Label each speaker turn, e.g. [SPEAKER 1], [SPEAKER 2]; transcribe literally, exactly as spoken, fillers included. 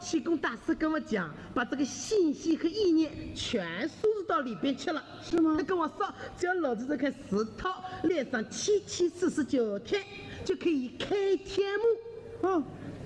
[SPEAKER 1] 气功大师跟我讲，把这个信息和意念全输入到里边去了，
[SPEAKER 2] 是吗
[SPEAKER 1] 他跟我说，只要搂着这块石头练上七七四十九天，就可以开天目。
[SPEAKER 2] 哦，